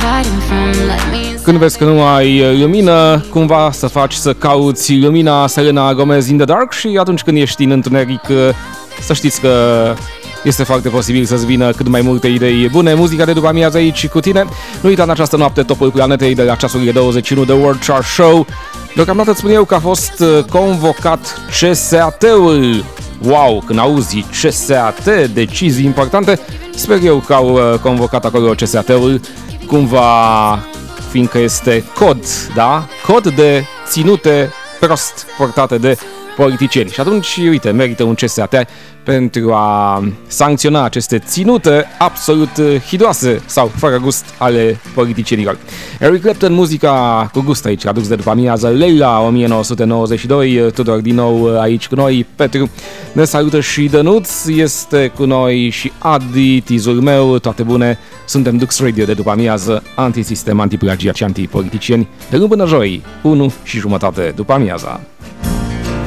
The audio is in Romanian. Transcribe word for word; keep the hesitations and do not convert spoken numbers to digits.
Când vezi că nu ai lumină, cumva să faci să cauți lumina Selena Gomez in the Dark și atunci când ești în întuneric, să știți că este foarte posibil să-ți vină cât mai multe idei bune. Muzica de după amiază aici cu tine. Nu uita în această noapte topul planetei de la ceasul douăzeci și unu The World Chart Show. Deocamdată îți spun eu că a fost convocat C S A T-ul. Wow, când auzi C S A T, decizii importante, sper eu că au convocat acolo C S A T-ul, cumva fiindcă este cod, da? Cod de ținute prost portate de politicieni. Și atunci, uite, merită un C S A T pentru a sancționa aceste ținute absolut hidoase sau fără gust ale politicienilor. Eric Clapton, muzica cu gust aici, adus de după amiază, Leila, o mie nouă sute nouăzeci și doi, Tudor din nou aici cu noi, Petru ne salută și Dănuț, este cu noi și Adi, tizul meu, toate bune, suntem Dux Radio de după amiază, antisistem, antiplagiaci, antipoliticieni, de luni până joi, unu și jumătate după amiaza.